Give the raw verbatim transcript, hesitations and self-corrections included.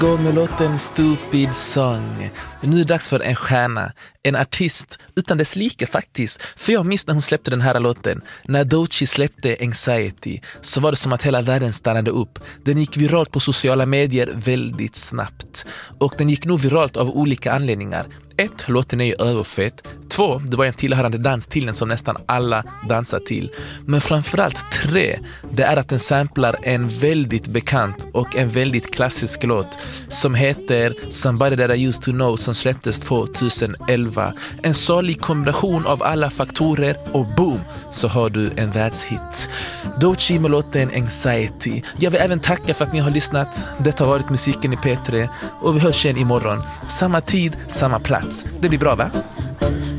Go med låten Stupid Song. Nu är det dags för en stjärna, en artist utan dess like faktiskt. För jag minns när hon släppte den här låten. När Doechii släppte Anxiety så var det som att hela världen stannade upp. Den gick viralt på sociala medier väldigt snabbt. Och den gick nog viralt av olika anledningar. Ett, låten är ju överfett. Två, det var en tillhörande dans till den som nästan alla dansar till. Men framförallt tre, det är att den samplar en väldigt bekant och en väldigt klassisk låt som heter Somebody That I Used To Know som släpptes tjugoelva. En salig kombination av alla faktorer och boom, så har du en världshit. Doechii med låten Anxiety. Jag vill även tacka för att ni har lyssnat. Detta har varit Musiken i P tre och vi hörs igen imorgon. Samma tid, samma plats. Det blir bra, va?